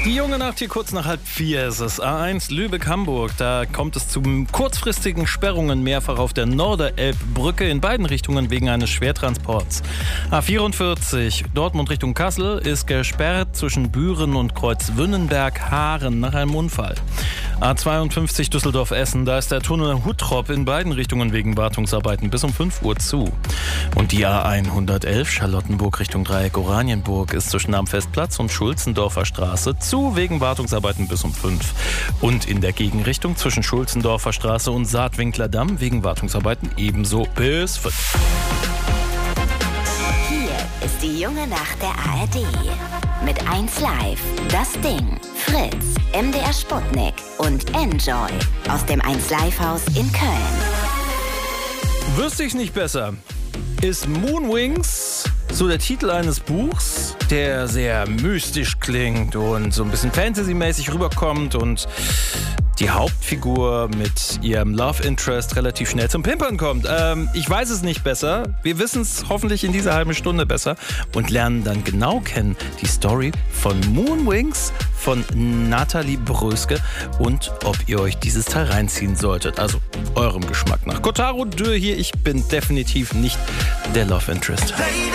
Die junge Nacht hier kurz nach 3:30 ist es. A1 Lübeck-Hamburg. Da kommt es zu kurzfristigen Sperrungen mehrfach auf der Norderelbbrücke in beiden Richtungen wegen eines Schwertransports. A44 Dortmund Richtung Kassel ist gesperrt zwischen Büren und Kreuzwünnenberg-Haaren nach einem Unfall. A52 Düsseldorf-Essen, da ist der Tunnel Huttrop in beiden Richtungen wegen Wartungsarbeiten bis um 5 Uhr zu. Und die A111 Charlottenburg Richtung Dreieck Oranienburg ist zwischen am Festplatz und Schulzendorfer Straße zu wegen Wartungsarbeiten bis um 5. Und in der Gegenrichtung zwischen Schulzendorfer Straße und Saatwinkler Damm wegen Wartungsarbeiten ebenso bis 5. Hier ist die junge Nacht der ARD. Mit 1 Live, Das Ding, Fritz, MDR Sputnik und Enjoy aus dem 1 Live Haus in Köln. Wüsste ich's nicht besser. Ist Moonwings so der Titel eines Buchs, der sehr mystisch klingt und so ein bisschen Fantasy-mäßig rüberkommt und die Hauptfigur mit ihrem Love Interest relativ schnell zum Pimpern kommt. Ich weiß es nicht besser. Wir wissen es hoffentlich in dieser halben Stunde besser und lernen dann genau kennen die Story von Moonwings von Nathalie Bröske und ob ihr euch dieses Teil reinziehen solltet. Also eurem Geschmack nach. Kotaro Dürr hier, ich bin definitiv nicht der Love Interest.